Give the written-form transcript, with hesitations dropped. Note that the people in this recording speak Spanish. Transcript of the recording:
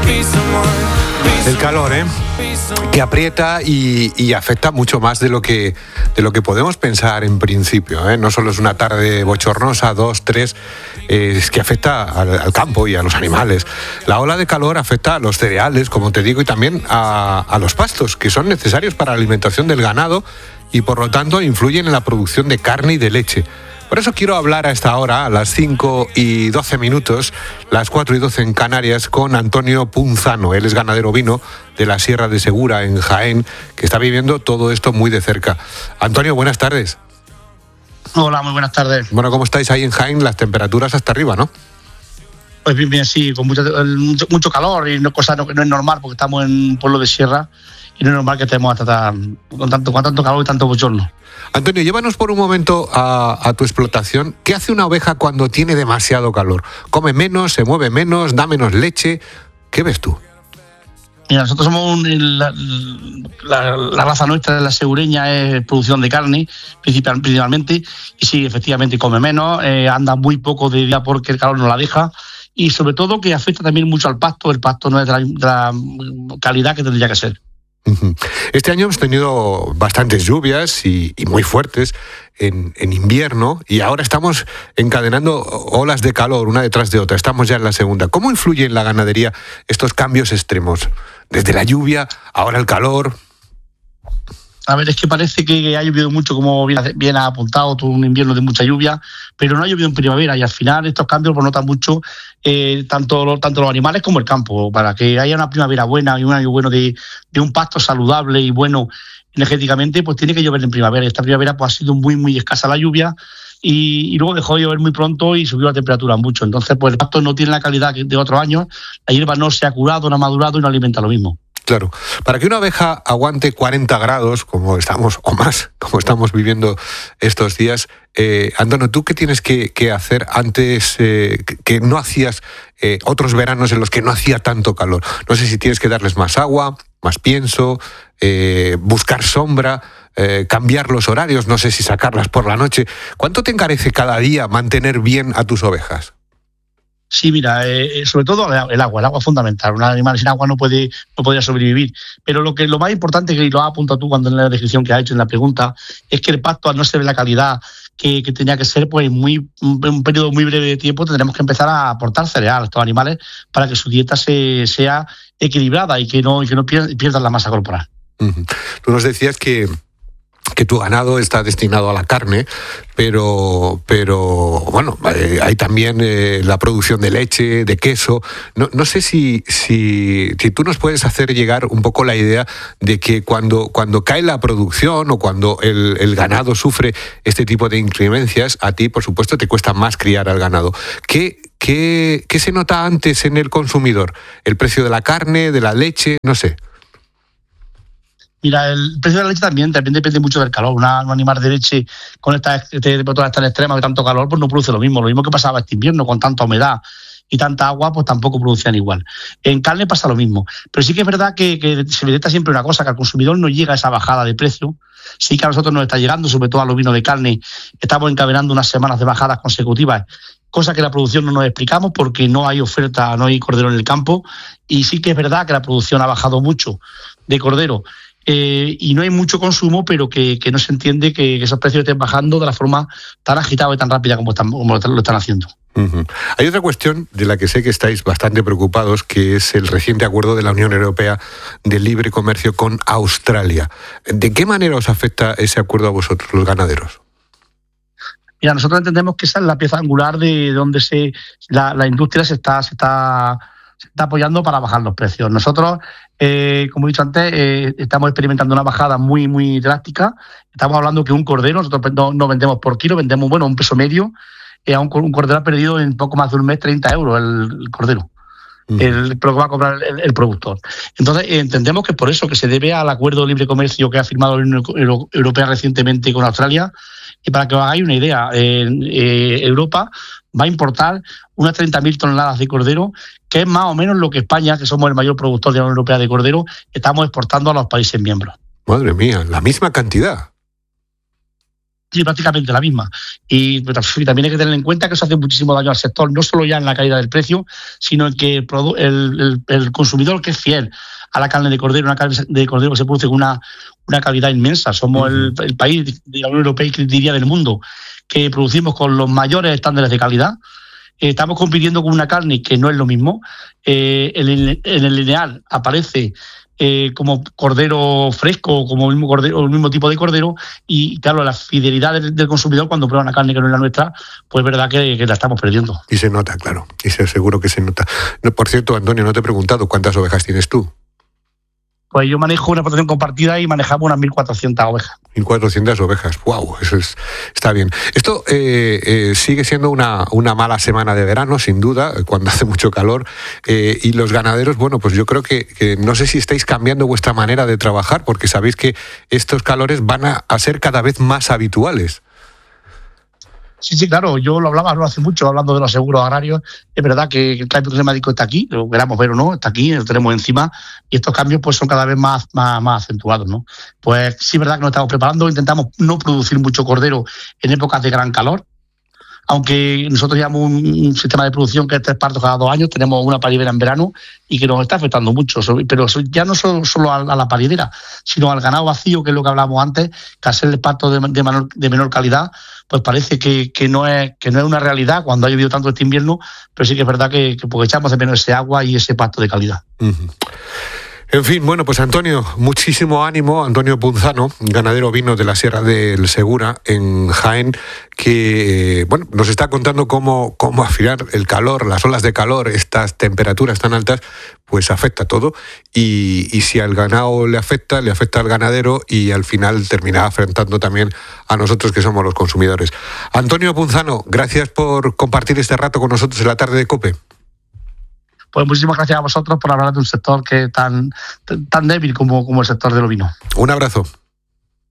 El calor, que aprieta y afecta mucho más de lo que podemos pensar en principio, No solo es una tarde bochornosa, 2, 3, es que afecta al campo y a los animales. La ola de calor afecta a los cereales, como te digo, y también a los pastos, que son necesarios para la alimentación del ganado y por lo tanto influyen en la producción de carne y de leche. Por eso quiero hablar a esta hora, a las 5:12, las 4:12 en Canarias, con Antonio Punzano. Él es ganadero ovino de la Sierra de Segura, en Jaén, que está viviendo todo esto muy de cerca. Antonio, buenas tardes. Hola, muy buenas tardes. Bueno, ¿cómo estáis ahí en Jaén? Las temperaturas hasta arriba, ¿no? Pues bien, sí, con mucho calor y no es normal porque estamos en un pueblo de sierra y no es normal que estemos a tratar con tanto calor y tanto bochorno. Antonio, llévanos por un momento a tu explotación. ¿Qué hace una oveja cuando tiene demasiado calor? ¿Come menos, se mueve menos, da menos leche? ¿Qué ves tú? Mira, nosotros somos la raza nuestra de la segureña es producción de carne, principalmente, y sí, efectivamente come menos, anda muy poco de día porque el calor no la deja, y sobre todo que afecta también mucho al pasto. El pasto no es de la calidad que tendría que ser. Este año hemos tenido bastantes lluvias y muy fuertes en invierno, y ahora estamos encadenando olas de calor una detrás de otra. Estamos ya en la segunda. ¿Cómo influye en la ganadería estos cambios extremos? Desde la lluvia, ahora el calor. A ver, es que parece que ha llovido mucho, como bien has apuntado, todo un invierno de mucha lluvia, pero no ha llovido en primavera, y al final estos cambios pues notan mucho tanto los animales como el campo. Para que haya una primavera buena y un año bueno de un pasto saludable y bueno energéticamente, pues tiene que llover en primavera. Y esta primavera pues ha sido muy, muy escasa la lluvia, y luego dejó de llover muy pronto y subió la temperatura mucho. Entonces, pues el pasto no tiene la calidad de otros años, la hierba no se ha curado, no ha madurado y no alimenta lo mismo. Claro, para que una oveja aguante 40 grados, como estamos, o más, como estamos viviendo estos días, Antonio, ¿tú qué tienes que hacer antes que no hacías otros veranos en los que no hacía tanto calor? No sé si tienes que darles más agua, más pienso, buscar sombra, cambiar los horarios, no sé si sacarlas por la noche. ¿Cuánto te encarece cada día mantener bien a tus ovejas? Sí, mira, sobre todo el agua es fundamental. Un animal sin agua no podría sobrevivir. Pero lo más importante, que lo has apuntado tú cuando en la descripción que has hecho en la pregunta, es que el pasto, al no ser de la calidad que tenía que ser, pues en un periodo muy breve de tiempo tendremos que empezar a aportar cereal a estos animales para que su dieta sea equilibrada y que no pierdan la masa corporal. Tú nos decías que tu ganado está destinado a la carne, pero bueno, hay también la producción de leche, de queso. No sé si tú nos puedes hacer llegar un poco la idea de que cuando cae la producción o cuando el ganado sufre este tipo de inclemencias, a ti, por supuesto, te cuesta más criar al ganado. ¿Qué se nota antes en el consumidor? ¿El precio de la carne, de la leche? No sé. Mira, el precio de la leche también depende mucho del calor. Un animal de leche con estas temperaturas tan extremas de tanto calor, pues no produce lo mismo. Lo mismo que pasaba este invierno, con tanta humedad y tanta agua, pues tampoco producían igual. En carne pasa lo mismo. Pero sí que es verdad que se detecta siempre una cosa, que al consumidor no llega esa bajada de precio. Sí que a nosotros nos está llegando, sobre todo a los vinos de carne. Estamos encadenando unas semanas de bajadas consecutivas, cosa que la producción no nos explicamos porque no hay oferta, no hay cordero en el campo. Y sí que es verdad que la producción ha bajado mucho de cordero. Y no hay mucho consumo, pero que no se entiende que esos precios estén bajando de la forma tan agitada y tan rápida como lo están haciendo. Hay otra cuestión de la que sé que estáis bastante preocupados, que es el reciente acuerdo de la Unión Europea de libre comercio con Australia. ¿De qué manera os afecta ese acuerdo a vosotros, los ganaderos? Mira, nosotros entendemos que esa es la pieza angular de donde la industria se está apoyando para bajar los precios. Nosotros, como he dicho antes, estamos experimentando una bajada muy, muy drástica. Estamos hablando que un cordero, nosotros no vendemos por kilo, vendemos un peso medio. Un cordero ha perdido en poco más de un mes 30 euros el cordero. Lo que va a cobrar el productor. Entonces, entendemos que es por eso que se debe al acuerdo de libre comercio que ha firmado la Unión Europea recientemente con Australia. Y para que os hagáis una idea, Europa va a importar unas 30.000 toneladas de cordero, que es más o menos lo que España, que somos el mayor productor de la Unión Europea de cordero, estamos exportando a los países miembros. Madre mía, la misma cantidad. Sí, prácticamente la misma. Y también hay que tener en cuenta que eso hace muchísimo daño al sector, no solo ya en la caída del precio, sino en que el consumidor que es fiel a la carne de cordero, una carne de cordero que se produce con una calidad inmensa. Somos el país de la Unión Europea y diría del mundo que producimos con los mayores estándares de calidad. Estamos compitiendo con una carne que no es lo mismo. En el lineal aparece como cordero fresco, como el mismo cordero, el mismo tipo de cordero, y claro, la fidelidad del consumidor cuando prueba una carne que no es la nuestra, pues es verdad que la estamos perdiendo. Y se nota, claro, y seguro que se nota. No, por cierto, Antonio, no te he preguntado cuántas ovejas tienes tú. Pues yo manejo una explotación compartida y manejamos unas 1.400 ovejas. 1.400 ovejas, wow, eso está bien. Esto sigue siendo una mala semana de verano, sin duda, cuando hace mucho calor, y los ganaderos, bueno, pues yo creo que no sé si estáis cambiando vuestra manera de trabajar, porque sabéis que estos calores van a ser cada vez más habituales. Sí, claro, yo lo hablaba no hace mucho, hablando de los seguros agrarios. Es verdad que el cambio climático está aquí, lo queramos ver o no, está aquí, lo tenemos encima, y estos cambios pues son cada vez más acentuados, ¿no? Pues sí, es verdad que nos estamos preparando, intentamos no producir mucho cordero en épocas de gran calor, aunque nosotros llevamos un sistema de producción que es 3 partos cada 2 años, tenemos una paridera en verano y que nos está afectando mucho, pero ya no solo a la paridera, sino al ganado vacío, que es lo que hablábamos antes, que al ser el pasto de menor calidad, pues parece que no es una realidad cuando ha llovido tanto este invierno, pero sí que es verdad que porque echamos de menos ese agua y ese pasto de calidad. Uh-huh. En fin, bueno, pues Antonio, muchísimo ánimo. Antonio Punzano, ganadero ovino de la Sierra del Segura, en Jaén, que bueno, nos está contando cómo afilar el calor, las olas de calor, estas temperaturas tan altas, pues afecta todo. Y si al ganado le afecta al ganadero y al final termina afectando también a nosotros que somos los consumidores. Antonio Punzano, gracias por compartir este rato con nosotros en la tarde de COPE. Pues muchísimas gracias a vosotros por hablar de un sector que tan débil como el sector del ovino. Un abrazo.